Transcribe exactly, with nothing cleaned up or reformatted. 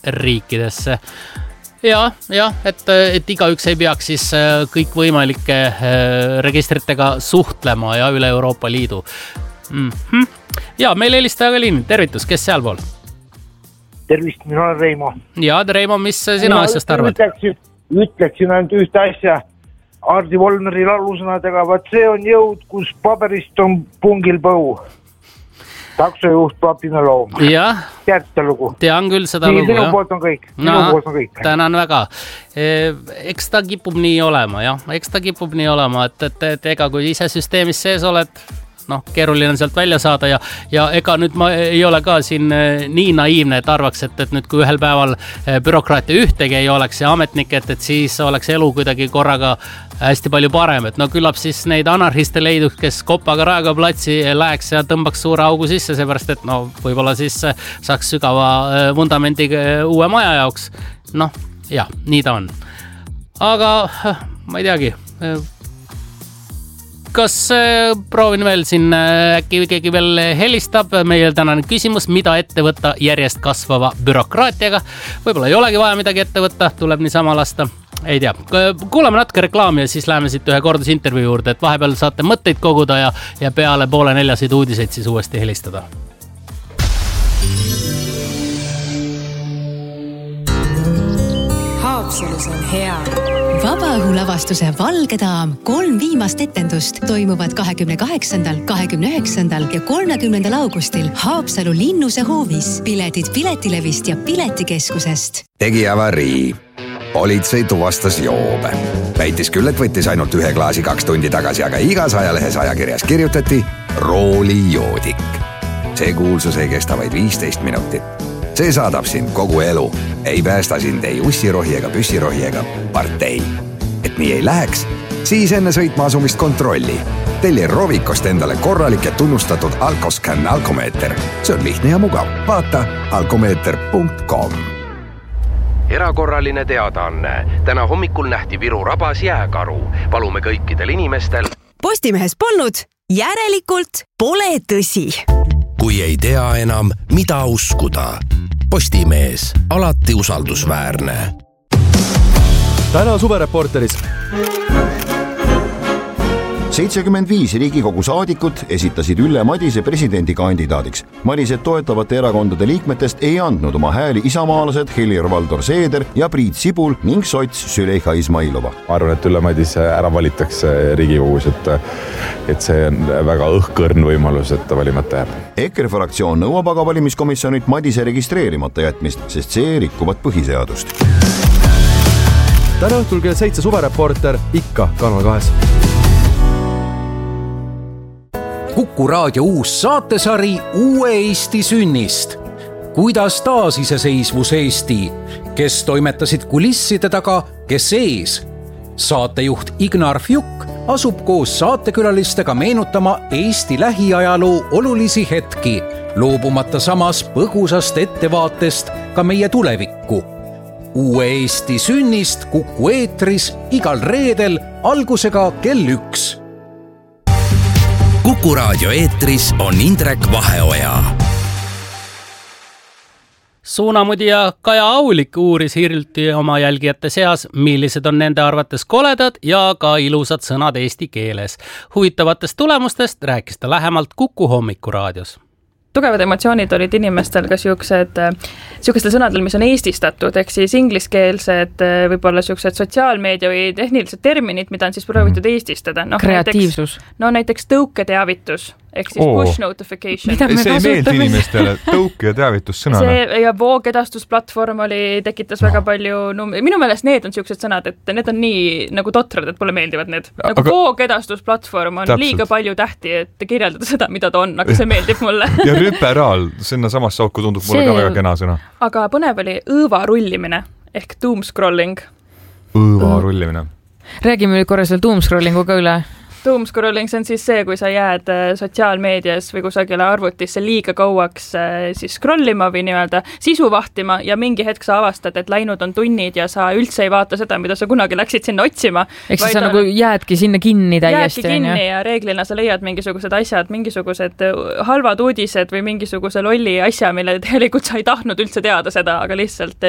riikidesse. Ja, ja, et, et igaüks ei peaks siis kõikvõimalike registritega suhtlema ja üle Euroopa Liidu. Mm-hmm. Ja, meil helistaja ka liin. Tervitus, kes sealpool? Tervist, mina olen Reimo. Ja, Reimo, mis sina mina asjast arvad? Ütleksin, ütleksin ainult ühte asja Hardi Volmeri lalusõnadega, vaat see on jõud, kus paberist on pungil põu. Taksojuht Papina Loom. Jah, teate lugu. Tean küll seda nii, lugu. Minu poolt on kõik. Minu no, poolt on kõik. Tänan väga. Eks ta kipub nii olema, jah. Eks ta kipub nii olema, et, et, et ega kui ise süsteemis sees oled, noh, keeruline sealt välja saada ja, ja ega nüüd ma ei ole ka siin nii naiivne, et arvaks, et, et nüüd kui ühel päeval bürokraatia ühtegi ei oleks ja ametnik, et, et siis oleks elu kuidagi korraga hästi palju parem, et no küllap siis neid anarhiste leiduks, kes kopaga Raekoja platsi läheks ja tõmbaks suure augu sisse, seepärast, et no võib-olla siis saaks sügava vundamendi uue maja jaoks. Noh, jah, nii ta on. Aga ma ei teagi, kas proovin veel siin, äkki keegi veel helistab, meil tänane küsimus, mida ette võtta järjest kasvava bürokraatiaga, võib-olla ei olegi vaja midagi ette võtta, tuleb niisama lasta, ei tea, kuulame natuke reklaami ja siis läheme siit ühe kordusintervjuu juurde, et vahepeal saate mõtteid koguda ja, ja peale poole neljaseid uudiseid siis uuesti helistada. Haapsalus on hea. Vabaõhulavastuse Valge daam kolm viimast etendust toimuvad kahekümne kaheksandal, kahekümne üheksandal ja kolmekümnendal augustil Haapsalu Linnuse hoovis. Piletid Piletilevist ja Piletikeskusest. Tegi avarii. Politsei tuvastas joobe. Väitis küll, et võttis ainult ühe klaasi kaks tundi tagasi, aga igas ajalehes ajakirjas kirjutati roolijoodik. See kuulsus ei kesta vaid viisteist minutit. See saadab sind kogu elu. Ei päästa sind ei ussirohi ega püssirohi ega partei. Et nii ei läheks, siis enne sõitma asumist kontrolli. Telli Rovikost endale korralik ja tunnustatud Alkoscan alkomeeter. See on lihtne ja mugav. Vaata alkomeeter punkt com. Erakorraline teadaanne. Täna hommikul nähti Viru rabas jääkaru. Palume kõikidel inimestel. Postimehes polnud, järelikult pole tõsi. Kui ei tea enam, mida uskuda. Postimees, alati usaldusväärne. Täna suvereporteris. seitsekümmend viis Riigikogu saadikut esitasid Ülle Madise presidendikandidaadiks. Madiset toetavate erakondade liikmetest ei andnud oma hääli isamaalased Helir-Valdor Seeder ja Priit Sibul ning sots Süleyxa Izmailova. Ma arvan, et Ülle Madise ära valitakse Riigikogus, et, et see on väga õhkõrn võimalus, et ta valimata jääb. EKRE fraktsioon nõuab aga valimiskomisjonilt Madise registreerimata jätmist, sest see rikkuvad põhiseadust. Täna õhtul kell seitse suvereporter ikka Kanal kahes. Kuku raadio uus saatesari Uue Eesti sünnist. Kuidas taas iseseisvus Eesti? Kes toimetasid kulisside taga, kes ees? Saatejuht Ignar Fjuk asub koos saatekülalistega meenutama Eesti lähiajaloo olulisi hetki, loobumata samas põgusast ettevaatest ka meie tulevikku. Uue Eesti sünnist Kuku eetris igal reedel algusega kell üks. Kuku raadio eetris on Indrek Vaheoja. Suunamudi ja Kaja Aulik uuris hiljuti oma jälgijate seas, millised on nende arvates koledad ja ka ilusad sõnad eesti keeles. Huvitavatest tulemustest rääkis ta lähemalt Kuku hommikuraadios. Tugevad emotsioonid olid inimestel ka siuksed, siukestel sõnadel, mis on eestistatud, ehk siis ingliskeelsed, võib-olla siuksed sotsiaalmeedia või tehnilised terminid, mida on siis proovitud eestistada. No, kreatiivsus. Näiteks, no näiteks tõuketeavitus, ehk siis push notification. See ei meeldi inimestele, tõuke ja teavitus sõnana. See ja voogedastusplatvorm oli, tekitas no. väga palju, no, minu meelest need on siuksed sõnad, et need on nii nagu totrad, et pole meeldivad need. Nagu aga... voogedastusplatvorm on Täpselt. Liiga palju tähti, et kirjeldada seda, mida ta on, aga see meeldib mulle. Ja rüperaal, sinna samasse auku tundub mulle see... ka väga kena sõna. Aga põnev oli õõva rullimine ehk doom scrolling. Õõva rullimine. Räägime korra selle doom scrollingu ka üle. Doom scrolling, see on siis see, kui sa jääd sotsiaalmeedias või kusagile arvutisse liiga kauaks siis scrollima või nii-öelda sisu vahtima ja mingi hetk sa avastad, et läinud on tunnid ja sa üldse ei vaata seda, mida sa kunagi läksid sinna otsima. Ehk siis sa nagu jäädki sinna kinni täiesti. Jäädki kinni ja reeglina sa leiad mingisugused asjad, mingisugused halvad uudised või mingisuguse lolli asja, mille tegelikult sa ei tahtnud üldse teada seda, aga lihtsalt